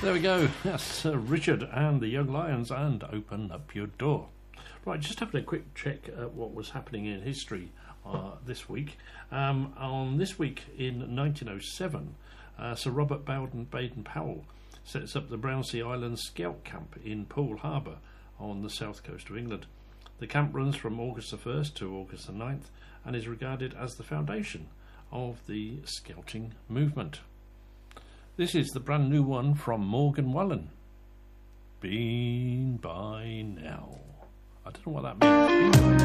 There we go. That's Richard and the Young Lions and Open Up Your Door. Right, just having a quick check at what was happening in history this week. On this week in 1907, Sir Robert Baden-Powell sets up the Brownsea Islands Scout Camp in Poole Harbour on the south coast of England. The camp runs from August the 1st to August the 9th and is regarded as the foundation of the Scouting movement. This is the brand new one from Morgan Wallen. Been by now. I don't know what that means.